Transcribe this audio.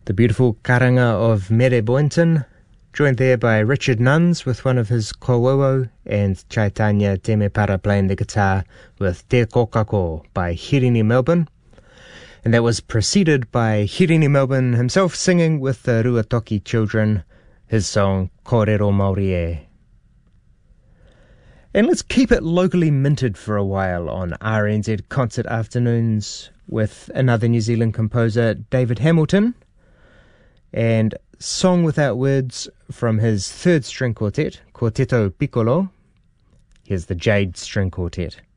The beautiful karanga of Mere Boynton, joined there by Richard Nuns with one of his Kowowo and Chaitanya Temepara playing the guitar with Te Kokako by Hirini Melbourne. And that was preceded by Hirini Melbourne himself singing with the Ruatoki Children his song Kōrero Māori e. And let's keep it locally minted for a while on RNZ Concert Afternoons with another New Zealand composer, David Hamilton, and Song Without Words from his third string quartet, Quartetto Piccolo. Here's the Jade String Quartet.